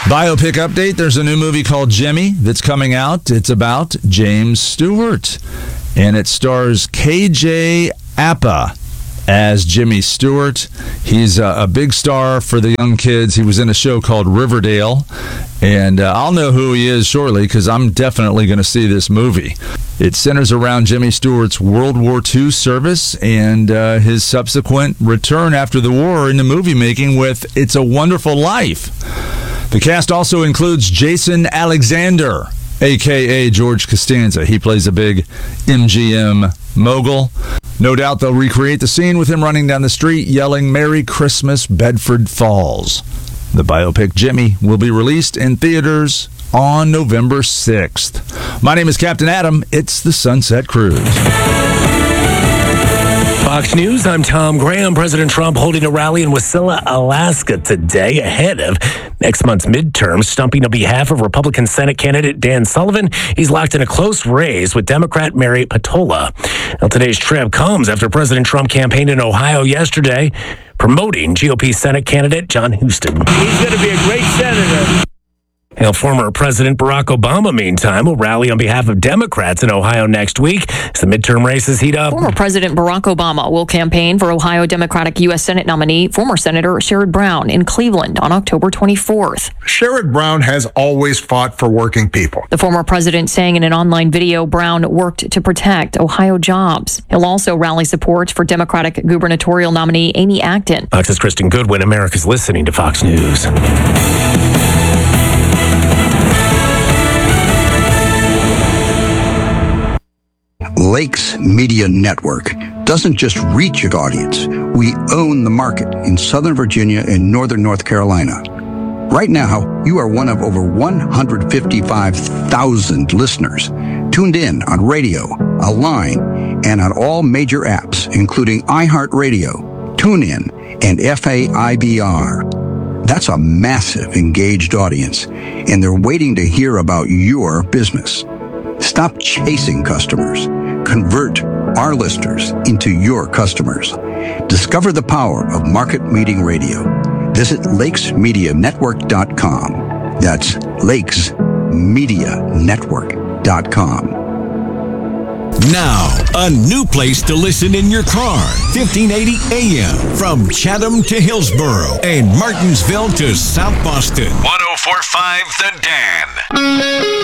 Biopic update, there's a new movie called Jimmy that's coming out. It's about James Stewart, and it stars KJ Apa as Jimmy Stewart. He's a big star for the young kids. He was in a show called Riverdale, and I'll know who he is shortly because I'm definitely going to see this movie. It centers around Jimmy Stewart's World War II service and his subsequent return after the war into movie making with It's a Wonderful Life. The cast also includes Jason Alexander, a.k.a. George Costanza. He plays a big MGM mogul. No doubt they'll recreate the scene with him running down the street yelling, "Merry Christmas, Bedford Falls." The biopic Jimmy will be released in theaters on November 6th. My name is Captain Adam. It's the Sunset Cruise. Fox News, I'm Tom Graham. President Trump holding a rally in Wasilla, Alaska today ahead of next month's midterms, stumping on behalf of Republican Senate candidate Dan Sullivan. He's locked in a close race with Democrat Mary Patola. Now, today's trip comes after President Trump campaigned in Ohio yesterday, promoting GOP Senate candidate John Huston. He's going to be a great senator. Now, former President Barack Obama, meantime, will rally on behalf of Democrats in Ohio next week as the midterm races heat up. Former President Barack Obama will campaign for Ohio Democratic U.S. Senate nominee, former Senator Sherrod Brown, in Cleveland on October 24th. Sherrod Brown has always fought for working people. The former president saying in an online video Brown worked to protect Ohio jobs. He'll also rally support for Democratic gubernatorial nominee Amy Acton. Fox's Kristen Goodwin. America's listening to Fox News. Lakes Media Network doesn't just reach its audience. We own the market in Southern Virginia and Northern North Carolina. Right now, you are one of over 155,000 listeners tuned in on radio, online, and on all major apps, including iHeartRadio, TuneIn, and FAIBR. That's a massive engaged audience, and they're waiting to hear about your business. Stop chasing customers. Convert our listeners into your customers. Discover the power of market meeting radio. Visit lakesmedianetwork.com. That's lakesmedianetwork.com. Now, a new place to listen in your car. 1580 AM from Chatham to Hillsborough and Martinsville to South Boston. 104.5 The Dan.